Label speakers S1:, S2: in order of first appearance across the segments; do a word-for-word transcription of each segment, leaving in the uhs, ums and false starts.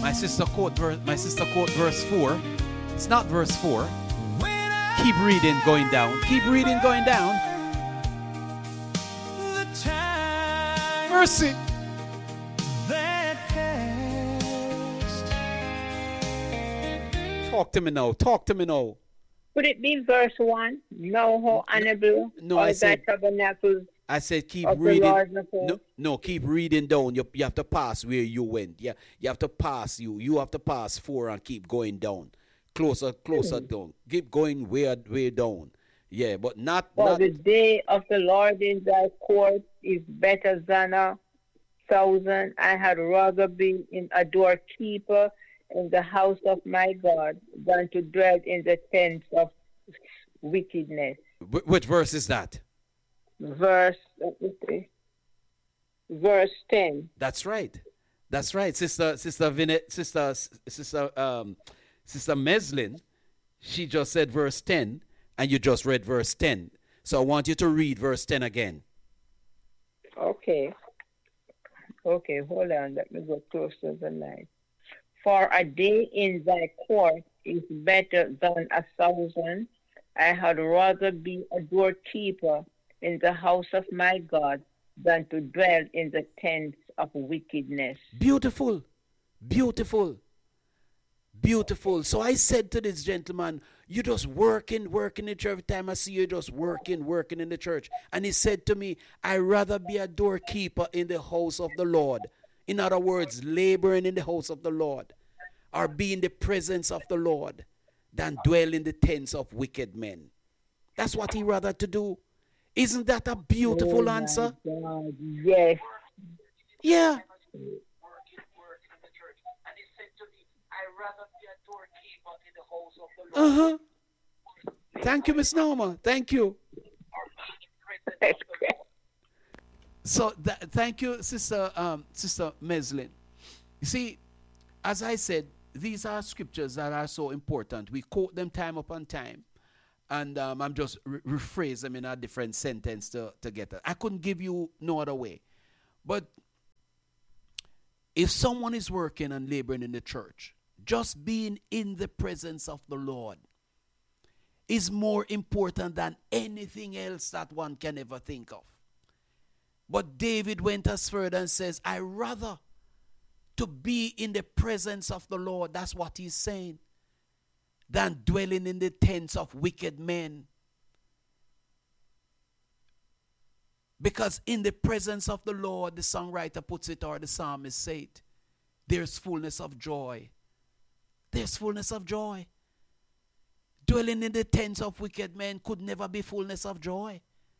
S1: My sister quote verse. My sister quote verse four. It's not verse four. Keep reading, going down. Keep reading, going down. Mercy. Talk to me now. Talk to me now.
S2: Would it be verse one? Know how honorable
S1: No,
S2: are
S1: I
S2: thy
S1: said-
S2: tabernacles
S1: I said keep
S2: of the
S1: reading.
S2: Lord of hosts?
S1: No, no, keep reading down. You, you have to pass where you went. Yeah, you have to pass you. You have to pass four and keep going down. Closer, closer
S2: Hmm.
S1: down. Keep going way, way down. Yeah, but not
S2: For
S1: not
S2: the day of the Lord in thy court is better than a thousand. I had rather be in a doorkeeper in the house of my God than to dwell in the tents of wickedness.
S1: Wh- which verse is that?
S2: Verse, let me see. Verse ten.
S1: That's right. That's right. Sister Sister Vinet, Sister Sister um Sister Meslin, she just said verse ten and you just read verse ten. So I want you to read verse ten again.
S2: Okay. Okay, hold on. Let me go closer to the line. For a day in thy court is better than a thousand. I had rather be a doorkeeper in the house of my God than to dwell in the tents of wickedness.
S1: Beautiful. Beautiful. Beautiful. So I said to this gentleman, you just working, working in church. Every time I see you just working, working in the church. And he said to me, I'd rather be a doorkeeper in the house of the Lord. In other words, laboring in the house of the Lord. Or be in the presence of the Lord than dwell in the tents of wicked men. That's what he rather to do. Isn't that a beautiful
S2: Oh my
S1: answer?
S2: God, yes.
S1: Yeah. Uh-huh. Thank you, Miss Norma. Thank you. So th- thank you, Sister um, Sister Meslin. You see, as I said, these are scriptures that are so important. We quote them time upon time. And um, I'm just re- rephrase them in a different sentence to, to get it. I couldn't give you no other way. But if someone is working and laboring in the church, just being in the presence of the Lord is more important than anything else that one can ever think of. But David went as further and says, I rather to be in the presence of the Lord, that's what he's saying, than dwelling in the tents of wicked men. Because in the presence of the Lord, the songwriter puts it, or the psalmist says it, there's fullness of joy. There's fullness of joy. Dwelling in the tents of wicked men could never be fullness of joy.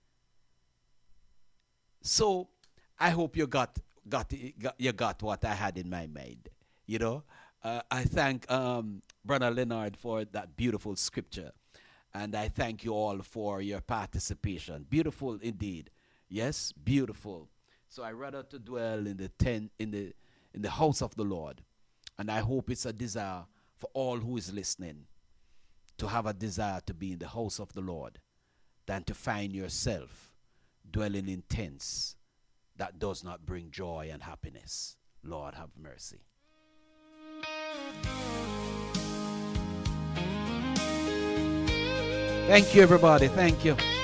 S1: So I hope you got got, got you got what I had in my mind. You know, uh, I thank um, Brother Leonard for that beautiful scripture, and I thank you all for your participation. Beautiful indeed. Yes, beautiful. So I rather to dwell in the tent in the in the house of the Lord, and I hope it's a desire for all who is listening to have a desire to be in the house of the Lord than to find yourself dwelling in tents that does not bring joy and happiness. Lord, have mercy. Thank you, everybody. Thank you.